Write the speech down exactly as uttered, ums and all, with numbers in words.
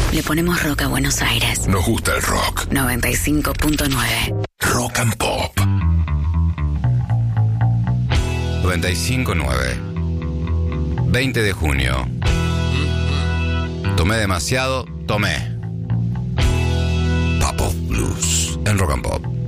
Le ponemos rock a Buenos Aires. Nos gusta el rock. noventa y cinco punto nueve. Rock and Pop. noventa y cinco punto nueve. veinte de junio. Tomé demasiado, tomé. Pop of Blues. En Rock and Pop.